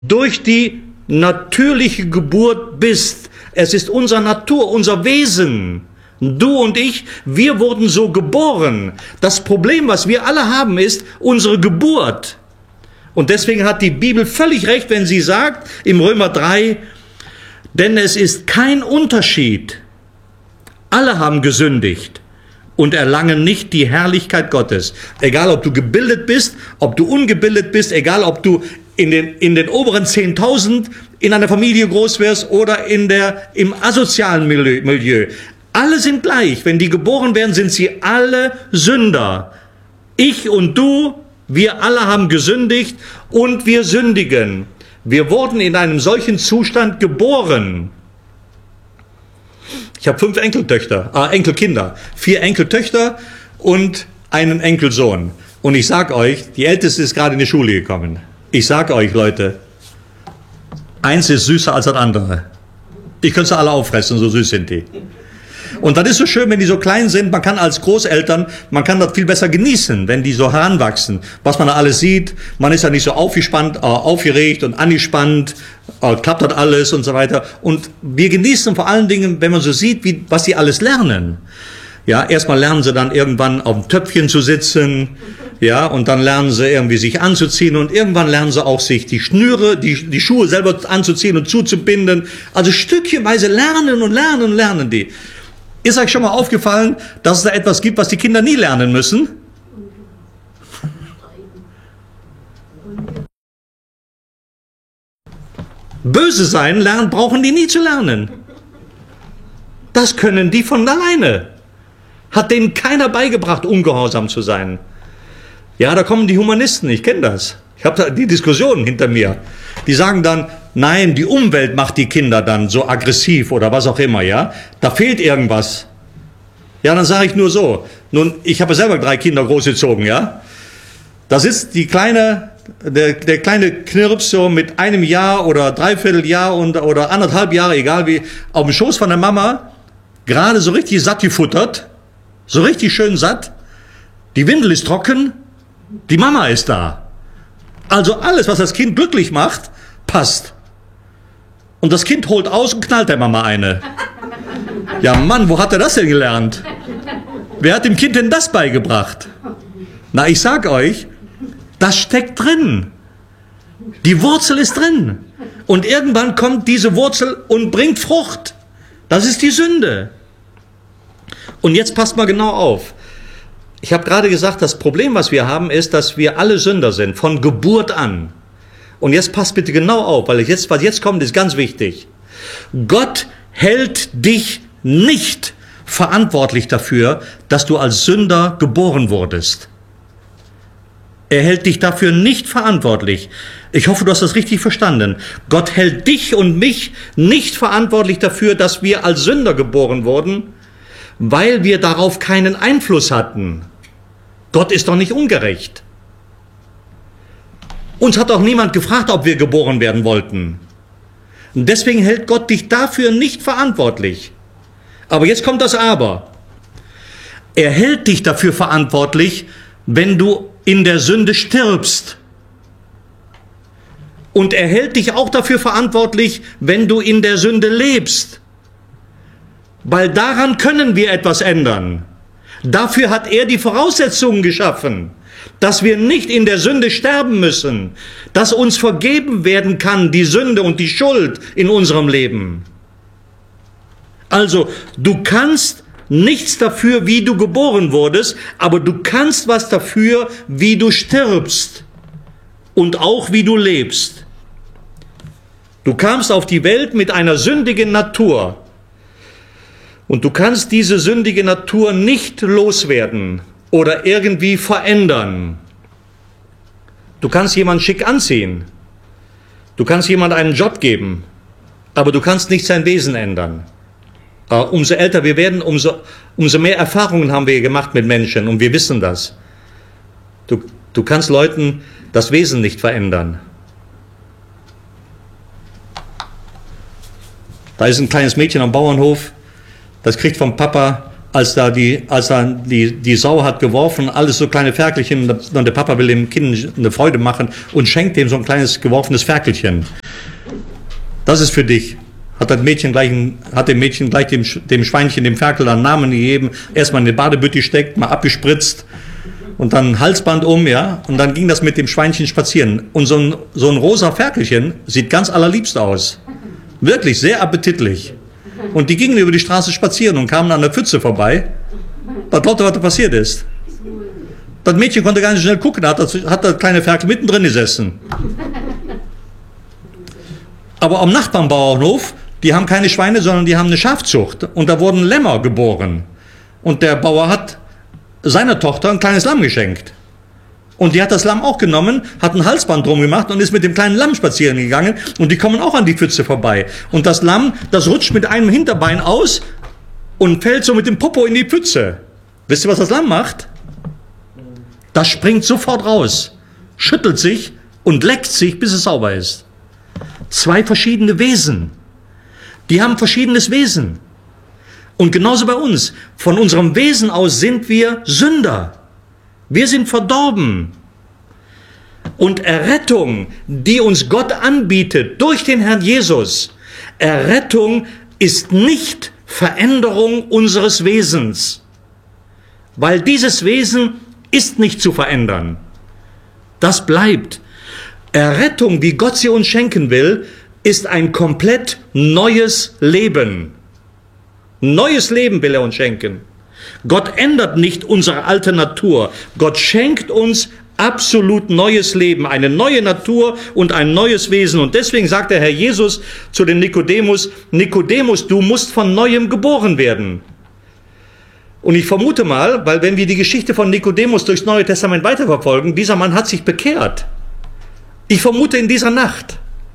durch die natürliche Geburt bist. Es ist unsere Natur, unser Wesen. Du und ich, wir wurden so geboren. Das Problem, was wir alle haben, ist unsere Geburt. Und deswegen hat die Bibel völlig recht, wenn sie sagt, im Römer 3, denn es ist kein Unterschied. Alle haben gesündigt und erlangen nicht die Herrlichkeit Gottes. Egal, ob du gebildet bist, ob du ungebildet bist, egal, ob du in den oberen 10.000 in einer Familie groß wirst oder im asozialen Milieu. Alle sind gleich. Wenn die geboren werden, sind sie alle Sünder. Ich und du, wir alle haben gesündigt und wir sündigen. Wir wurden in einem solchen Zustand geboren. Ich habe 5 Enkelkinder, 4 Enkeltöchter und einen Enkelsohn. Und ich sage euch, die Älteste ist gerade in die Schule gekommen. Ich sage euch, Leute, eins ist süßer als das andere. Ich könnte sie alle auffressen, so süß sind die. Und das ist so schön, wenn die so klein sind, man kann als Großeltern, man kann das viel besser genießen, wenn die so heranwachsen. Was man da alles sieht, man ist ja nicht so aufgeregt und angespannt, klappt das alles und so weiter. Und wir genießen vor allen Dingen, wenn man so sieht, was die alles lernen. Ja, erstmal lernen sie dann irgendwann auf dem Töpfchen zu sitzen, ja, und dann lernen sie irgendwie sich anzuziehen und irgendwann lernen sie auch sich die Schnüre, die Schuhe selber anzuziehen und zuzubinden. Also stückchenweise lernen die. Ist euch schon mal aufgefallen, dass es da etwas gibt, was die Kinder nie lernen müssen? Böse sein brauchen die nie zu lernen. Das können die von alleine. Hat denen keiner beigebracht, ungehorsam zu sein. Ja, da kommen die Humanisten, ich kenne das. Ich habe da die Diskussionen hinter mir. Die sagen dann, nein, die Umwelt macht die Kinder dann so aggressiv oder was auch immer, ja. Da fehlt irgendwas. Ja, dann sage ich nur so. Nun, ich habe selber 3 Kinder großgezogen, ja. Da sitzt der kleine Knirps so mit 1 Jahr oder 3/4 Jahr oder 1,5 Jahre, egal wie, auf dem Schoß von der Mama, gerade so richtig satt gefuttert, so richtig schön satt. Die Windel ist trocken, die Mama ist da. Also alles, was das Kind glücklich macht, passt. Und das Kind holt aus und knallt der Mama eine. Ja Mann, wo hat er das denn gelernt? Wer hat dem Kind denn das beigebracht? Na, ich sag euch, das steckt drin. Die Wurzel ist drin. Und irgendwann kommt diese Wurzel und bringt Frucht. Das ist die Sünde. Und jetzt passt mal genau auf. Ich habe gerade gesagt, das Problem, was wir haben, ist, dass wir alle Sünder sind, von Geburt an. Und jetzt passt bitte genau auf, weil was jetzt kommt, ist ganz wichtig. Gott hält dich nicht verantwortlich dafür, dass du als Sünder geboren wurdest. Er hält dich dafür nicht verantwortlich. Ich hoffe, du hast das richtig verstanden. Gott hält dich und mich nicht verantwortlich dafür, dass wir als Sünder geboren wurden, weil wir darauf keinen Einfluss hatten. Gott ist doch nicht ungerecht. Uns hat auch niemand gefragt, ob wir geboren werden wollten. Und deswegen hält Gott dich dafür nicht verantwortlich. Aber jetzt kommt das Aber. Er hält dich dafür verantwortlich, wenn du in der Sünde stirbst. Und er hält dich auch dafür verantwortlich, wenn du in der Sünde lebst. Weil daran können wir etwas ändern. Dafür hat er die Voraussetzungen geschaffen, dass wir nicht in der Sünde sterben müssen, dass uns vergeben werden kann, die Sünde und die Schuld in unserem Leben. Also, du kannst nichts dafür, wie du geboren wurdest, aber du kannst was dafür, wie du stirbst und auch wie du lebst. Du kamst auf die Welt mit einer sündigen Natur. Und du kannst diese sündige Natur nicht loswerden oder irgendwie verändern. Du kannst jemanden schick anziehen. Du kannst jemandem einen Job geben. Aber du kannst nicht sein Wesen ändern. Umso älter wir werden, umso mehr Erfahrungen haben wir gemacht mit Menschen. Und wir wissen das. Du kannst Leuten das Wesen nicht verändern. Da ist ein kleines Mädchen am Bauernhof. Das kriegt vom Papa als die Sau hat geworfen, alles so kleine Ferkelchen, und der Papa will dem Kind eine Freude machen und schenkt dem so ein kleines geworfenes Ferkelchen. Das ist für dich. Hat dem Mädchen gleich dem Schweinchen, dem Ferkel, einen Namen gegeben, erstmal in die Badebütte gesteckt, mal abgespritzt und dann ein Halsband um, ja, und dann ging das mit dem Schweinchen spazieren. Und so ein rosa Ferkelchen sieht ganz allerliebst aus. Wirklich, sehr appetitlich. Und die gingen über die Straße spazieren und kamen an der Pfütze vorbei. Was glaubt ihr, was da passiert ist? Das Mädchen konnte gar nicht schnell gucken, hat das kleine Ferkel mittendrin gesessen. Aber am Nachbarnbauernhof, die haben keine Schweine, sondern die haben eine Schafzucht. Und da wurden Lämmer geboren. Und der Bauer hat seiner Tochter ein kleines Lamm geschenkt. Und die hat das Lamm auch genommen, hat ein Halsband drum gemacht und ist mit dem kleinen Lamm spazieren gegangen. Und die kommen auch an die Pfütze vorbei. Und das Lamm, das rutscht mit einem Hinterbein aus und fällt so mit dem Popo in die Pfütze. Wisst ihr, was das Lamm macht? Das springt sofort raus, schüttelt sich und leckt sich, bis es sauber ist. Zwei verschiedene Wesen. Die haben verschiedenes Wesen. Und genauso bei uns. Von unserem Wesen aus sind wir Sünder. Wir sind verdorben. Und Errettung, die uns Gott anbietet durch den Herrn Jesus, Errettung ist nicht Veränderung unseres Wesens. Weil dieses Wesen ist nicht zu verändern. Das bleibt. Errettung, wie Gott sie uns schenken will, ist ein komplett neues Leben. Neues Leben will er uns schenken. Gott ändert nicht unsere alte Natur. Gott schenkt uns absolut neues Leben, eine neue Natur und ein neues Wesen. Und deswegen sagt der Herr Jesus zu dem Nikodemus, Nikodemus, du musst von Neuem geboren werden. Und ich vermute mal, weil wenn wir die Geschichte von Nikodemus durchs Neue Testament weiterverfolgen, dieser Mann hat sich bekehrt. Ich vermute in dieser Nacht.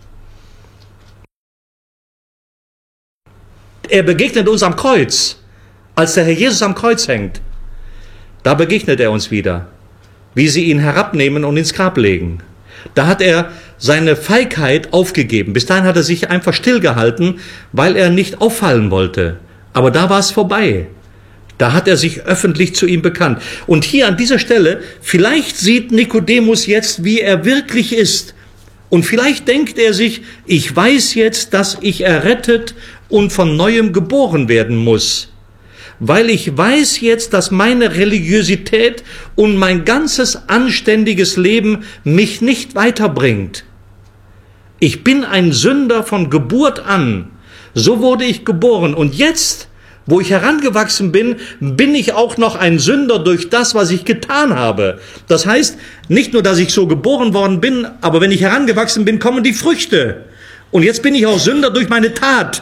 Er begegnet uns am Kreuz, als der Herr Jesus am Kreuz hängt. Da begegnet er uns wieder, wie sie ihn herabnehmen und ins Grab legen. Da hat er seine Feigheit aufgegeben. Bis dahin hat er sich einfach stillgehalten, weil er nicht auffallen wollte. Aber da war es vorbei. Da hat er sich öffentlich zu ihm bekannt. Und hier an dieser Stelle, vielleicht sieht Nikodemus jetzt, wie er wirklich ist. Und vielleicht denkt er sich, ich weiß jetzt, dass ich errettet und von Neuem geboren werden muss. Weil ich weiß jetzt, dass meine Religiosität und mein ganzes anständiges Leben mich nicht weiterbringt. Ich bin ein Sünder von Geburt an. So wurde ich geboren. Und jetzt, wo ich herangewachsen bin, bin ich auch noch ein Sünder durch das, was ich getan habe. Das heißt, nicht nur, dass ich so geboren worden bin, aber wenn ich herangewachsen bin, kommen die Früchte. Und jetzt bin ich auch Sünder durch meine Tat.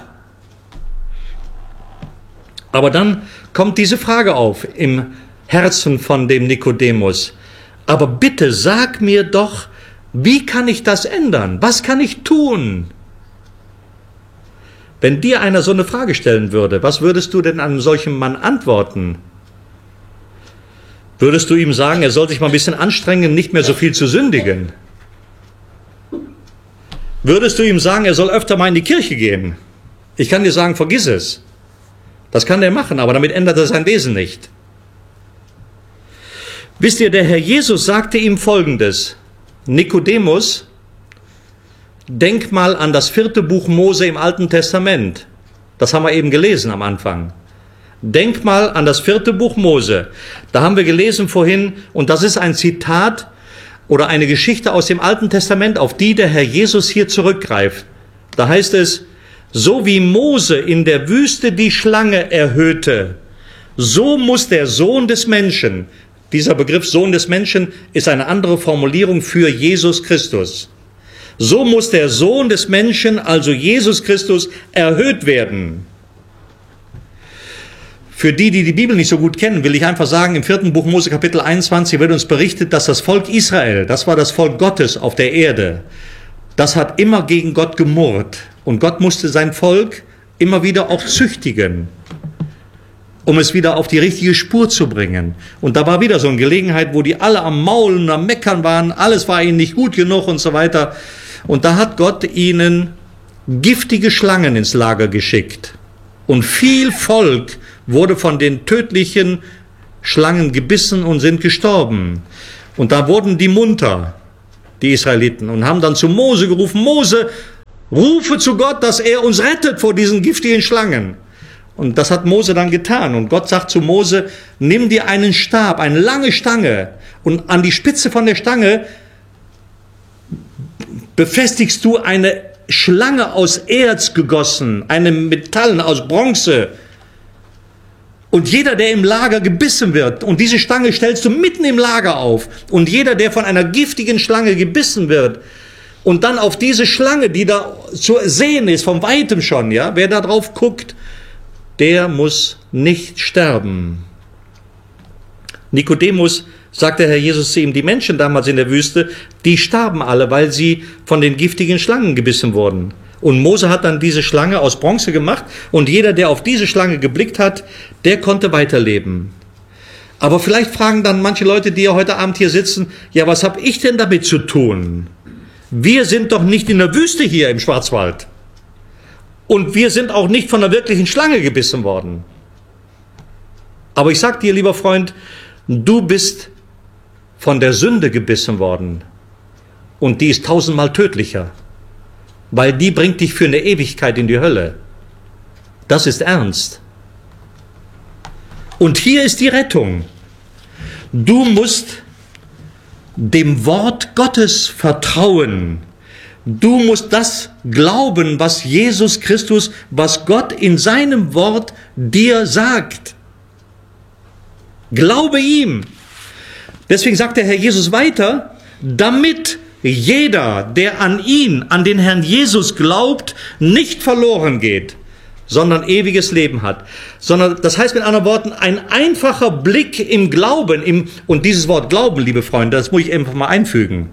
Aber dann kommt diese Frage auf im Herzen von dem Nikodemus. Aber bitte sag mir doch, wie kann ich das ändern? Was kann ich tun? Wenn dir einer so eine Frage stellen würde, was würdest du denn einem solchen Mann antworten? Würdest du ihm sagen, er soll sich mal ein bisschen anstrengen, nicht mehr so viel zu sündigen? Würdest du ihm sagen, er soll öfter mal in die Kirche gehen? Ich kann dir sagen, vergiss es. Das kann er machen, aber damit ändert er sein Wesen nicht. Wisst ihr, der Herr Jesus sagte ihm Folgendes: Nikodemus, denk mal an das 4. Buch Mose im Alten Testament. Das haben wir eben gelesen am Anfang. Denk mal an das 4. Buch Mose. Da haben wir gelesen vorhin, und das ist ein Zitat oder eine Geschichte aus dem Alten Testament, auf die der Herr Jesus hier zurückgreift. Da heißt es, so wie Mose in der Wüste die Schlange erhöhte, so muss der Sohn des Menschen, dieser Begriff Sohn des Menschen ist eine andere Formulierung für Jesus Christus. So muss der Sohn des Menschen, also Jesus Christus, erhöht werden. Für die die Bibel nicht so gut kennen, will ich einfach sagen, im 4. Buch Mose Kapitel 21 wird uns berichtet, dass das Volk Israel, das war das Volk Gottes auf der Erde, das hat immer gegen Gott gemurrt. Und Gott musste sein Volk immer wieder auch züchtigen, um es wieder auf die richtige Spur zu bringen. Und da war wieder so eine Gelegenheit, wo die alle am Maulen, am Meckern waren, alles war ihnen nicht gut genug und so weiter. Und da hat Gott ihnen giftige Schlangen ins Lager geschickt. Und viel Volk wurde von den tödlichen Schlangen gebissen und sind gestorben. Und da wurden die munter, die Israeliten, und haben dann zu Mose gerufen: Mose, rufe zu Gott, dass er uns rettet vor diesen giftigen Schlangen. Und das hat Mose dann getan. Und Gott sagt zu Mose: Nimm dir einen Stab, eine lange Stange, und an die Spitze von der Stange befestigst du eine Schlange aus Erz gegossen, eine Metall aus Bronze. Und jeder, der im Lager gebissen wird, und diese Stange stellst du mitten im Lager auf, und jeder, der von einer giftigen Schlange gebissen wird, und dann auf diese Schlange, die da zu sehen ist, von Weitem schon, ja, wer da drauf guckt, der muss nicht sterben. Nikodemus, sagte Herr Jesus zu ihm, die Menschen damals in der Wüste, die starben alle, weil sie von den giftigen Schlangen gebissen wurden. Und Mose hat dann diese Schlange aus Bronze gemacht, und jeder, der auf diese Schlange geblickt hat, der konnte weiterleben. Aber vielleicht fragen dann manche Leute, die ja heute Abend hier sitzen: Ja, was habe ich denn damit zu tun? Wir sind doch nicht in der Wüste hier im Schwarzwald. Und wir sind auch nicht von einer wirklichen Schlange gebissen worden. Aber ich sage dir, lieber Freund, du bist von der Sünde gebissen worden. Und die ist 1000-mal tödlicher. Weil die bringt dich für eine Ewigkeit in die Hölle. Das ist ernst. Und hier ist die Rettung. Du musst dem Wort Gottes vertrauen. Du musst das glauben, was Jesus Christus, was Gott in seinem Wort dir sagt. Glaube ihm. Deswegen sagt der Herr Jesus weiter: Damit jeder, der an ihn, an den Herrn Jesus glaubt, nicht verloren geht, sondern ewiges Leben hat. Sondern, das heißt mit anderen Worten, ein einfacher Blick im Glauben, und dieses Wort Glauben, liebe Freunde, das muss ich einfach mal einfügen.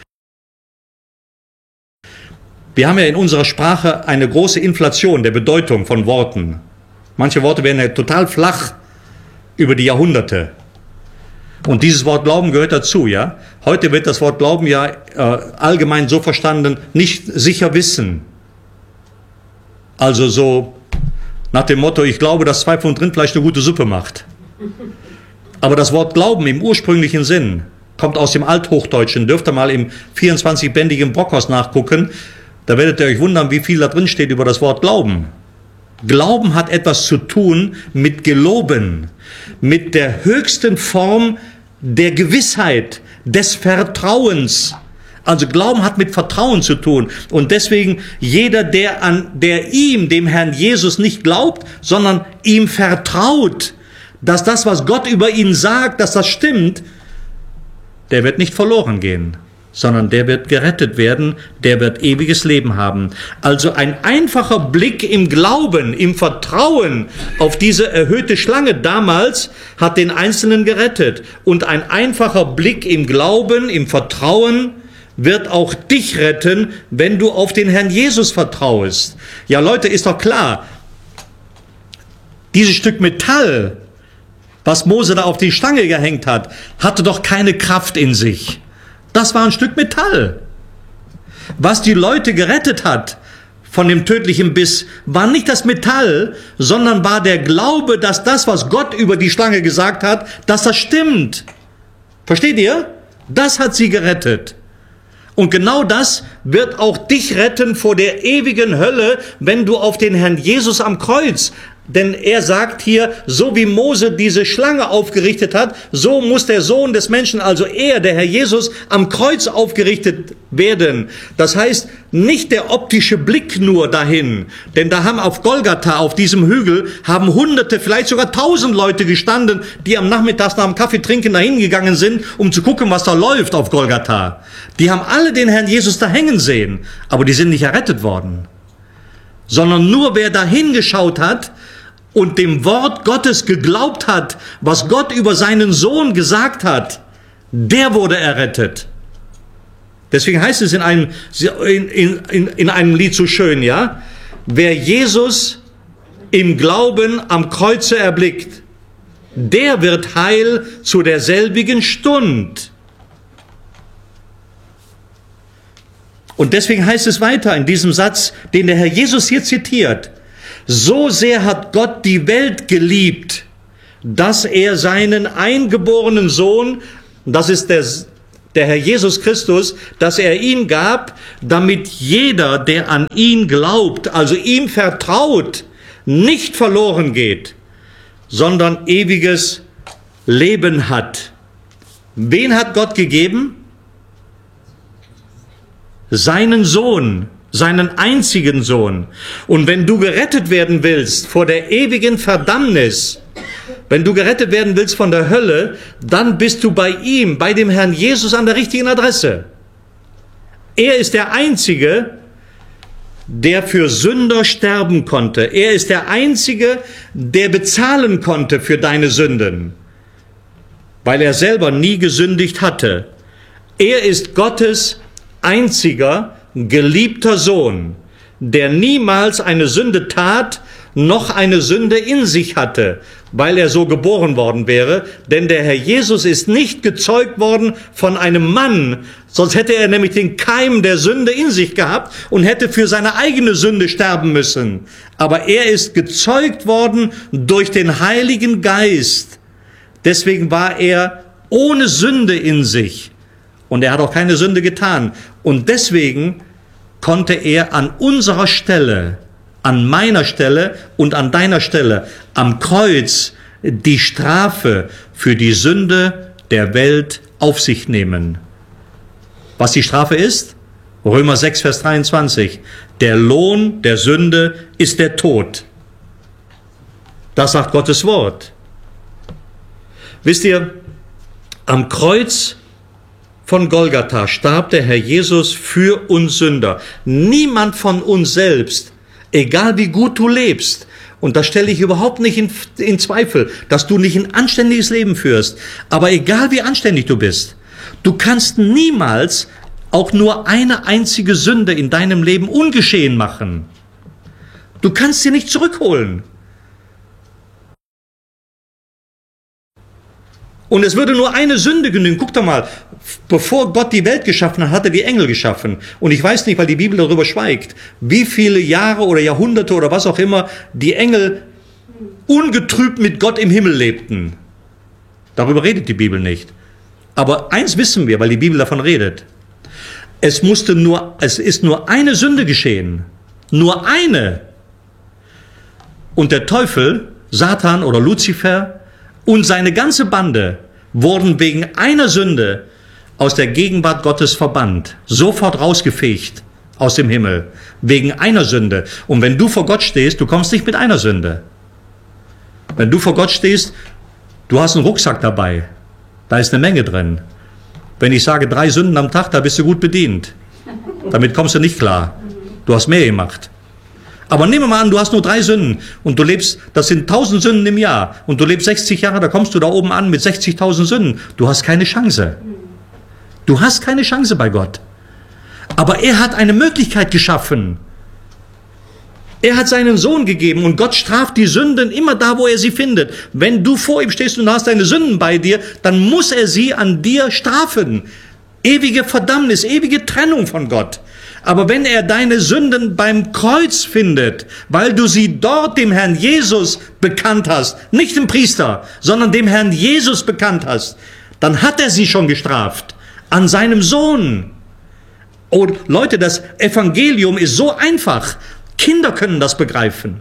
Wir haben ja in unserer Sprache eine große Inflation der Bedeutung von Worten. Manche Worte werden ja total flach über die Jahrhunderte. Und dieses Wort Glauben gehört dazu, ja. Heute wird das Wort Glauben ja allgemein so verstanden: nicht sicher wissen. Also so nach dem Motto: Ich glaube, dass 2 Pfund Rindfleisch eine gute Suppe macht. Aber das Wort Glauben im ursprünglichen Sinn kommt aus dem Althochdeutschen. Dürft ihr mal im 24-bändigen Brockhaus nachgucken. Da werdet ihr euch wundern, wie viel da drin steht über das Wort Glauben. Glauben hat etwas zu tun mit Geloben, mit der höchsten Form der Gewissheit, des Vertrauens. Also Glauben hat mit Vertrauen zu tun. Und deswegen jeder, der ihm, dem Herrn Jesus, nicht glaubt, sondern ihm vertraut, dass das, was Gott über ihn sagt, dass das stimmt, der wird nicht verloren gehen, sondern der wird gerettet werden, der wird ewiges Leben haben. Also ein einfacher Blick im Glauben, im Vertrauen auf diese erhöhte Schlange damals hat den Einzelnen gerettet. Und ein einfacher Blick im Glauben, im Vertrauen wird auch dich retten, wenn du auf den Herrn Jesus vertraust. Ja, Leute, ist doch klar, dieses Stück Metall, was Mose da auf die Stange gehängt hat, hatte doch keine Kraft in sich. Das war ein Stück Metall. Was die Leute gerettet hat von dem tödlichen Biss, war nicht das Metall, sondern war der Glaube, dass das, was Gott über die Schlange gesagt hat, dass das stimmt. Versteht ihr? Das hat sie gerettet. Und genau das wird auch dich retten vor der ewigen Hölle, wenn du auf den Herrn Jesus am Kreuz. Denn er sagt hier, so wie Mose diese Schlange aufgerichtet hat, so muss der Sohn des Menschen, also er, der Herr Jesus, am Kreuz aufgerichtet werden. Das heißt, nicht der optische Blick nur dahin. Denn da haben auf Golgatha, auf diesem Hügel, haben Hunderte, vielleicht sogar 1000 Leute gestanden, die am Nachmittag nach dem Kaffee trinken dahin gegangen sind, um zu gucken, was da läuft auf Golgatha. Die haben alle den Herrn Jesus da hängen sehen, aber die sind nicht errettet worden. Sondern nur wer da hingeschaut hat und dem Wort Gottes geglaubt hat, was Gott über seinen Sohn gesagt hat, der wurde errettet. Deswegen heißt es in einem Lied so schön, ja, wer Jesus im Glauben am Kreuze erblickt, der wird heil zu derselbigen Stund. Und deswegen heißt es weiter in diesem Satz, den der Herr Jesus hier zitiert: So sehr hat Gott die Welt geliebt, dass er seinen eingeborenen Sohn, das ist der Herr Jesus Christus, dass er ihn gab, damit jeder, der an ihn glaubt, also ihm vertraut, nicht verloren geht, sondern ewiges Leben hat. Wen hat Gott gegeben? Seinen Sohn, seinen einzigen Sohn. Und wenn du gerettet werden willst vor der ewigen Verdammnis, wenn du gerettet werden willst von der Hölle, dann bist du bei ihm, bei dem Herrn Jesus an der richtigen Adresse. Er ist der Einzige, der für Sünder sterben konnte. Er ist der Einzige, der bezahlen konnte für deine Sünden, weil er selber nie gesündigt hatte. Er ist Gottes einziger, geliebter Sohn, der niemals eine Sünde tat, noch eine Sünde in sich hatte, weil er so geboren worden wäre. Denn der Herr Jesus ist nicht gezeugt worden von einem Mann, sonst hätte er nämlich den Keim der Sünde in sich gehabt und hätte für seine eigene Sünde sterben müssen. Aber er ist gezeugt worden durch den Heiligen Geist. Deswegen war er ohne Sünde in sich. Und er hat auch keine Sünde getan. Und deswegen konnte er an unserer Stelle, an meiner Stelle und an deiner Stelle am Kreuz die Strafe für die Sünde der Welt auf sich nehmen. Was die Strafe ist? Römer 6, Vers 23. Der Lohn der Sünde ist der Tod. Das sagt Gottes Wort. Wisst ihr, am Kreuz von Golgatha starb der Herr Jesus für uns Sünder. Niemand von uns selbst, egal wie gut du lebst, und das stelle ich überhaupt nicht in Zweifel, dass du nicht ein anständiges Leben führst, aber egal wie anständig du bist, du kannst niemals auch nur eine einzige Sünde in deinem Leben ungeschehen machen. Du kannst sie nicht zurückholen. Und es würde nur eine Sünde genügen. Guck doch mal, bevor Gott die Welt geschaffen hat, hat er die Engel geschaffen. Und ich weiß nicht, weil die Bibel darüber schweigt, wie viele Jahre oder Jahrhunderte oder was auch immer die Engel ungetrübt mit Gott im Himmel lebten. Darüber redet die Bibel nicht. Aber eins wissen wir, weil die Bibel davon redet. Es ist nur eine Sünde geschehen. Nur eine. Und der Teufel, Satan oder Luzifer, und seine ganze Bande wurden wegen einer Sünde aus der Gegenwart Gottes verbannt, sofort rausgefegt aus dem Himmel, wegen einer Sünde. Und wenn du vor Gott stehst, du kommst nicht mit einer Sünde. Wenn du vor Gott stehst, du hast einen Rucksack dabei, da ist eine Menge drin. Wenn ich sage 3 Sünden am Tag, da bist du gut bedient. Damit kommst du nicht klar. Du hast mehr gemacht. Aber nehmen wir mal an, du hast nur 3 Sünden und du lebst, das sind 1000 Sünden im Jahr und du lebst 60 Jahre, da kommst du da oben an mit 60.000 Sünden. Du hast keine Chance. Du hast keine Chance bei Gott. Aber er hat eine Möglichkeit geschaffen. Er hat seinen Sohn gegeben und Gott straft die Sünden immer da, wo er sie findet. Wenn du vor ihm stehst und du hast deine Sünden bei dir, dann muss er sie an dir strafen. Ewige Verdammnis, ewige Trennung von Gott. Aber wenn er deine Sünden beim Kreuz findet, weil du sie dort dem Herrn Jesus bekannt hast, nicht dem Priester, sondern dem Herrn Jesus bekannt hast, dann hat er sie schon gestraft an seinem Sohn. Und Leute, das Evangelium ist so einfach. Kinder können das begreifen.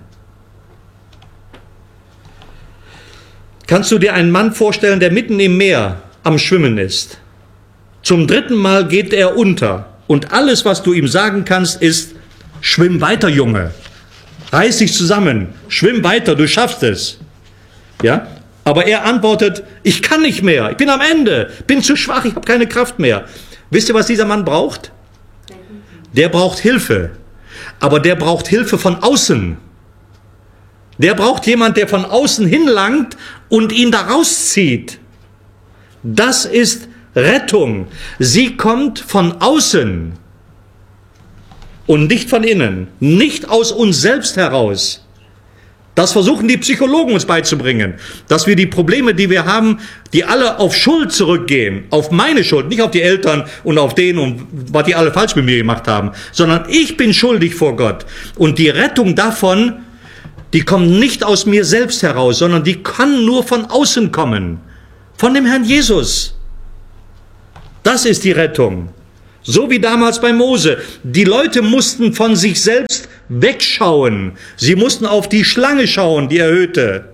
Kannst du dir einen Mann vorstellen, der mitten im Meer am Schwimmen ist? Zum 3. Mal geht er unter. Und alles, was du ihm sagen kannst, ist, schwimm weiter, Junge. Reiß dich zusammen. Schwimm weiter, du schaffst es. Ja? Aber er antwortet, ich kann nicht mehr. Ich bin am Ende. Bin zu schwach, ich habe keine Kraft mehr. Wisst ihr, was dieser Mann braucht? Der braucht Hilfe. Aber der braucht Hilfe von außen. Der braucht jemand, der von außen hinlangt und ihn da rauszieht. Das ist Rettung. Sie kommt von außen und nicht von innen, nicht aus uns selbst heraus. Das versuchen die Psychologen uns beizubringen, dass wir die Probleme, die wir haben, die alle auf Schuld zurückgehen, auf meine Schuld, nicht auf die Eltern und auf den und was die alle falsch mit mir gemacht haben, sondern ich bin schuldig vor Gott. Und die Rettung davon, Die kommt nicht aus mir selbst heraus, sondern die kann nur von außen kommen. Von dem Herrn Jesus. Das ist die Rettung. So wie damals bei Mose. Die Leute mussten von sich selbst wegschauen. Sie mussten auf die Schlange schauen, die erhöhte.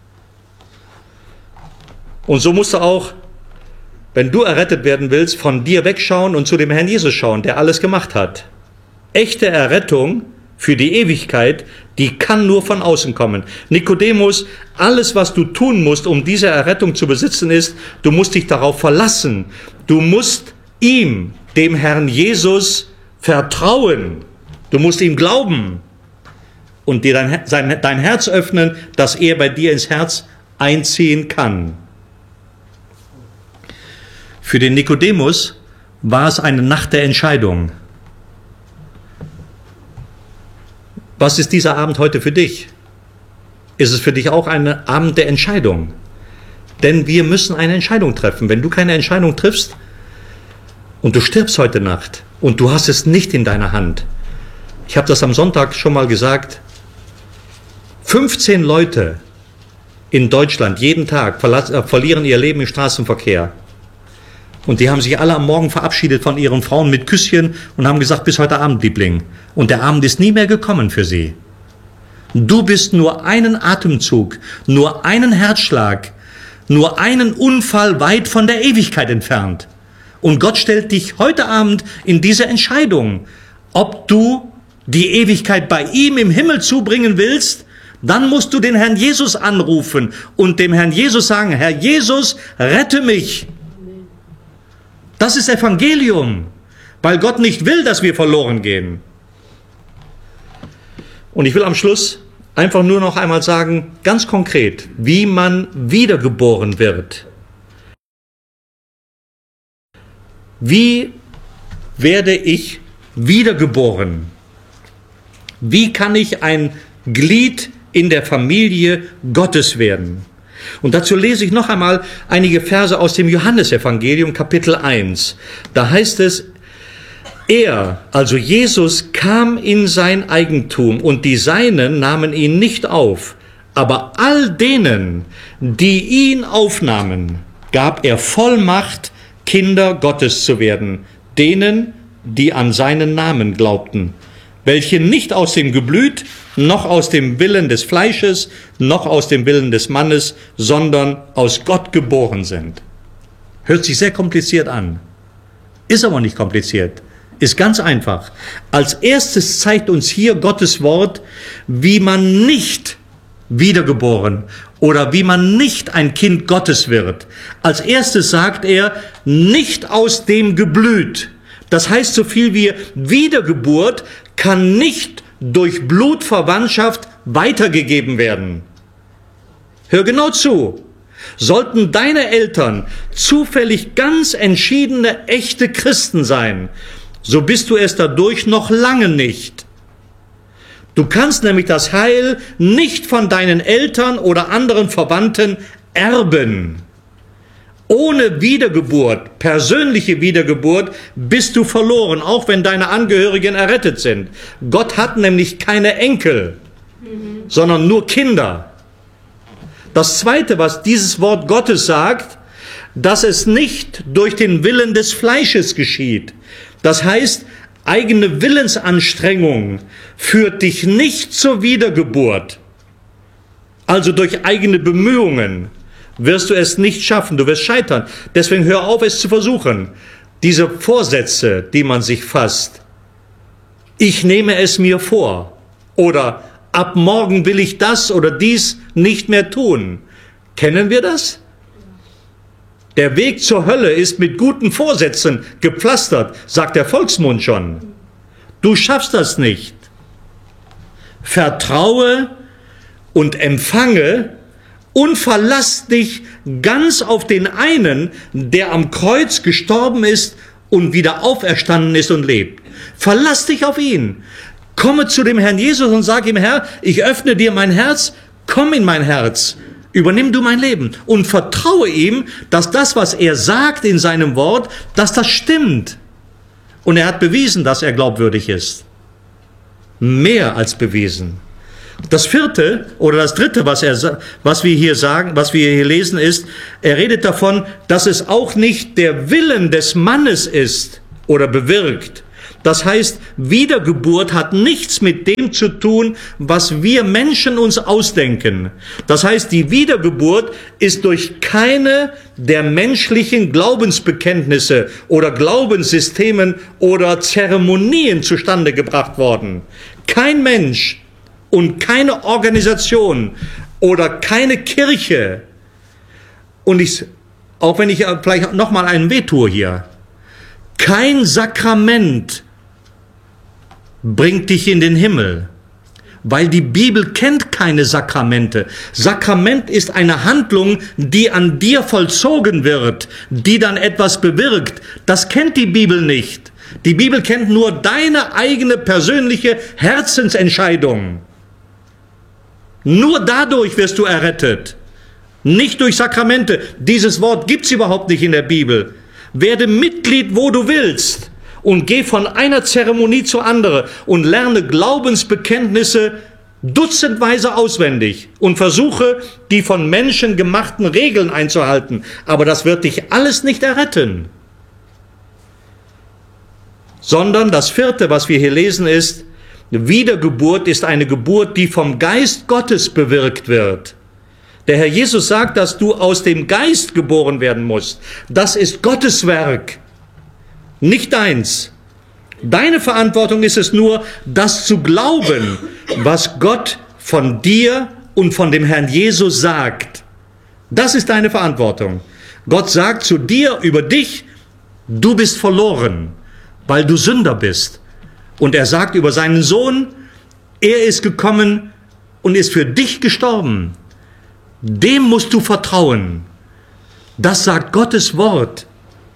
Und so musst du auch, wenn du errettet werden willst, von dir wegschauen und zu dem Herrn Jesus schauen, der alles gemacht hat. Echte Errettung für die Ewigkeit, die kann nur von außen kommen. Nikodemus, alles, was du tun musst, um diese Errettung zu besitzen, ist, du musst dich darauf verlassen. Du musst ihm, dem Herrn Jesus, vertrauen. Du musst ihm glauben und dir dein Herz öffnen, dass er bei dir ins Herz einziehen kann. Für den Nikodemus war es eine Nacht der Entscheidung. Was ist dieser Abend heute für dich? Ist es für dich auch ein Abend der Entscheidung? Denn wir müssen eine Entscheidung treffen. Wenn du keine Entscheidung triffst und du stirbst heute Nacht und du hast es nicht in deiner Hand. Ich habe das am Sonntag schon mal gesagt. 15 Leute in Deutschland jeden Tag verlieren ihr Leben im Straßenverkehr. Und die haben sich alle am Morgen verabschiedet von ihren Frauen mit Küsschen und haben gesagt, bis heute Abend, Liebling. Und der Abend ist nie mehr gekommen für sie. Du bist nur einen Atemzug, nur einen Herzschlag, nur einen Unfall weit von der Ewigkeit entfernt. Und Gott stellt dich heute Abend in diese Entscheidung, ob du die Ewigkeit bei ihm im Himmel zubringen willst. Dann musst du den Herrn Jesus anrufen und dem Herrn Jesus sagen, Herr Jesus, rette mich. Das ist Evangelium, weil Gott nicht will, dass wir verloren gehen. Und ich will am Schluss einfach nur noch einmal sagen, ganz konkret, wie man wiedergeboren wird. Wie werde ich wiedergeboren? Wie kann ich ein Glied in der Familie Gottes werden? Und dazu lese ich noch einmal einige Verse aus dem Johannesevangelium, Kapitel 1. Da heißt es, er, also Jesus, kam in sein Eigentum und die Seinen nahmen ihn nicht auf. Aber all denen, die ihn aufnahmen, gab er Vollmacht, Kinder Gottes zu werden, denen, die an seinen Namen glaubten, welche nicht aus dem Geblüt, noch aus dem Willen des Fleisches, noch aus dem Willen des Mannes, sondern aus Gott geboren sind. Hört sich sehr kompliziert an, ist aber nicht kompliziert, ist ganz einfach. Als erstes zeigt uns hier Gottes Wort, wie man nicht wiedergeboren oder wie man nicht ein Kind Gottes wird. Als erstes sagt er, nicht aus dem Geblüt. Das heißt so viel wie Wiedergeburt kann nicht durch Blutverwandtschaft weitergegeben werden. Hör genau zu. Sollten deine Eltern zufällig ganz entschiedene, echte Christen sein, so bist du es dadurch noch lange nicht. Du kannst nämlich das Heil nicht von deinen Eltern oder anderen Verwandten erben. Ohne Wiedergeburt, persönliche Wiedergeburt, bist du verloren, auch wenn deine Angehörigen errettet sind. Gott hat nämlich keine Enkel, sondern nur Kinder. Das Zweite, was dieses Wort Gottes sagt, dass es nicht durch den Willen des Fleisches geschieht. Das heißt, eigene Willensanstrengung führt dich nicht zur Wiedergeburt. Also durch eigene Bemühungen wirst du es nicht schaffen, du wirst scheitern. Deswegen hör auf, es zu versuchen. Diese Vorsätze, die man sich fasst, ich nehme es mir vor oder ab morgen will ich das oder dies nicht mehr tun. Kennen wir das? Der Weg zur Hölle ist mit guten Vorsätzen gepflastert, sagt der Volksmund schon. Du schaffst das nicht. Vertraue und empfange und verlass dich ganz auf den einen, der am Kreuz gestorben ist und wieder auferstanden ist und lebt. Verlass dich auf ihn. Komme zu dem Herrn Jesus und sag ihm, Herr, ich öffne dir mein Herz, komm in mein Herz, übernimm du mein Leben und vertraue ihm, dass das, was er sagt in seinem Wort, dass das stimmt. Und er hat bewiesen, dass er glaubwürdig ist. Mehr als bewiesen. Das vierte oder das dritte, was wir hier sagen, was wir hier lesen, ist, er redet davon, dass es auch nicht der Willen des Mannes ist oder bewirkt. Das heißt, Wiedergeburt hat nichts mit dem zu tun, was wir Menschen uns ausdenken. Das heißt, die Wiedergeburt ist durch keine der menschlichen Glaubensbekenntnisse oder Glaubenssystemen oder Zeremonien zustande gebracht worden. Kein Mensch und keine Organisation oder keine Kirche, und auch wenn ich vielleicht nochmal einen wehtue hier, kein Sakrament bringt dich in den Himmel, weil die Bibel kennt keine Sakramente. Sakrament ist eine Handlung, die an dir vollzogen wird, die dann etwas bewirkt. Das kennt die Bibel nicht. Die Bibel kennt nur deine eigene persönliche Herzensentscheidung. Nur dadurch wirst du errettet, nicht durch Sakramente. Dieses Wort gibt's überhaupt nicht in der Bibel. Werde Mitglied, wo du willst, und geh von einer Zeremonie zur anderen und lerne Glaubensbekenntnisse dutzendweise auswendig und versuche, die von Menschen gemachten Regeln einzuhalten. Aber das wird dich alles nicht erretten. Sondern das vierte, was wir hier lesen, ist, Wiedergeburt ist eine Geburt, die vom Geist Gottes bewirkt wird. Der Herr Jesus sagt, dass du aus dem Geist geboren werden musst. Das ist Gottes Werk, nicht deins. Deine Verantwortung ist es nur, das zu glauben, was Gott von dir und von dem Herrn Jesus sagt. Das ist deine Verantwortung. Gott sagt zu dir über dich, du bist verloren, weil du Sünder bist. Und er sagt über seinen Sohn, er ist gekommen und ist für dich gestorben. Dem musst du vertrauen. Das sagt Gottes Wort.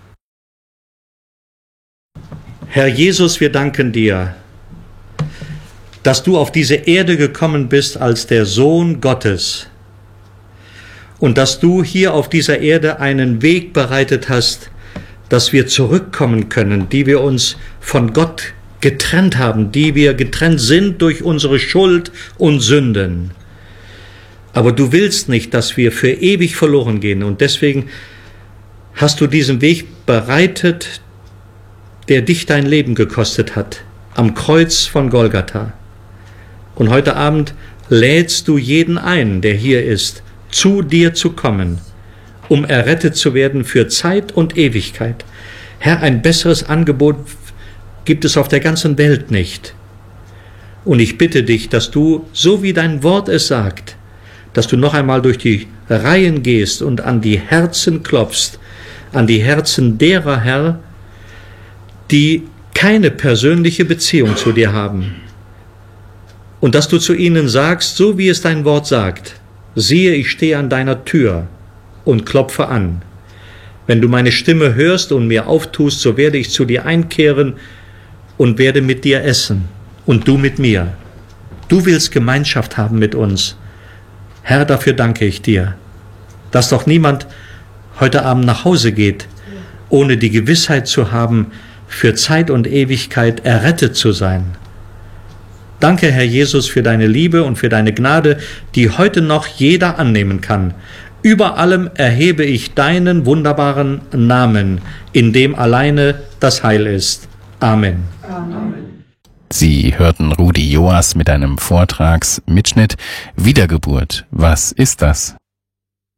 Herr Jesus, wir danken dir, dass du auf diese Erde gekommen bist als der Sohn Gottes und dass du hier auf dieser Erde einen Weg bereitet hast, dass wir zurückkommen können, die wir uns von Gott getrennt haben, die wir getrennt sind durch unsere Schuld und Sünden. Aber du willst nicht, dass wir für ewig verloren gehen, und deswegen hast du diesen Weg bereitet, der dich dein Leben gekostet hat, am Kreuz von Golgatha. Und heute Abend lädst du jeden ein, der hier ist, zu dir zu kommen, um errettet zu werden für Zeit und Ewigkeit. Herr, ein besseres Angebot gibt es auf der ganzen Welt nicht. Und ich bitte dich, dass du, so wie dein Wort es sagt, dass du noch einmal durch die Reihen gehst und an die Herzen klopfst, an die Herzen derer, Herr, die keine persönliche Beziehung zu dir haben. Und dass du zu ihnen sagst, so wie es dein Wort sagt, siehe, ich stehe an deiner Tür und klopfe an. Wenn du meine Stimme hörst und mir auftust, so werde ich zu dir einkehren und werde mit dir essen und du mit mir. Du willst Gemeinschaft haben mit uns. Herr, dafür danke ich dir, dass doch niemand heute Abend nach Hause geht, ohne die Gewissheit zu haben, für Zeit und Ewigkeit errettet zu sein. Danke, Herr Jesus, für deine Liebe und für deine Gnade, die heute noch jeder annehmen kann. Über allem erhebe ich deinen wunderbaren Namen, in dem alleine das Heil ist. Amen. Amen. Sie hörten Rudi Joas mit einem Vortragsmitschnitt Wiedergeburt. Was ist das?